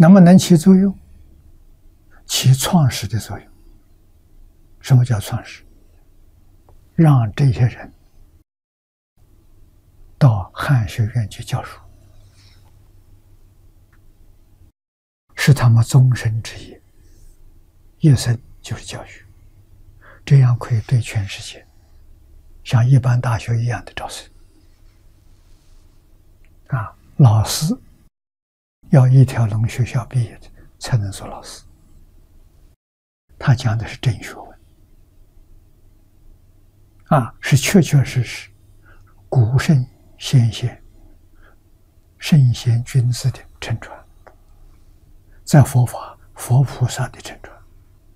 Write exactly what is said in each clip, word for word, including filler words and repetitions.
能不能起作用？起创始的作用。什么叫创始？让这些人到汉学院去教书，是他们终身之业，一生就是教育，这样可以对全世界像一般大学一样的招生。啊，老师要一条龙学校毕业的才能做老师，他讲的是真学问，啊，是确确实实古圣先贤、圣贤君子的承传，在佛法佛菩萨的承传，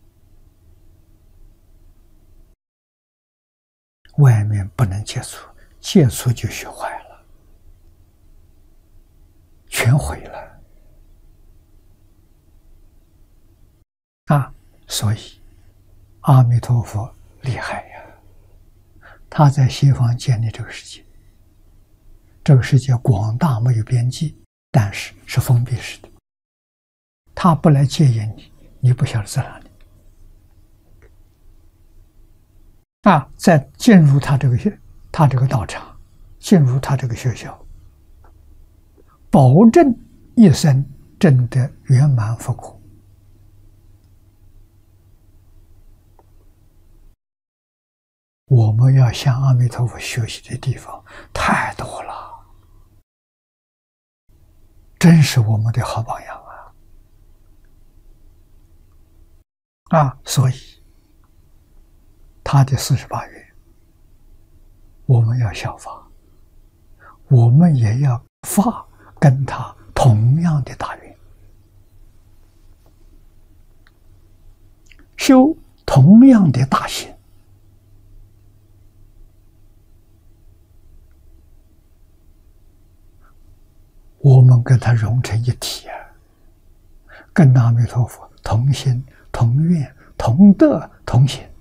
外面不能接触，接触就学坏了，全毁了。啊，所以阿弥陀佛厉害呀！他在西方建立这个世界，这个世界广大没有边际，但是是封闭式的。他不来戒引你，你不晓得在哪里。啊，在进入他这个他这个道场，进入他这个学校，保证一生证得圆满佛果。我们要向阿弥陀佛学习的地方太多了，真是我们的好榜样啊！啊，所以他的四十八愿，我们要效法，我们也要发跟他同样的大愿，修同样的大行。我们跟他融成一体啊，跟阿弥陀佛同心、同愿、同德、同行。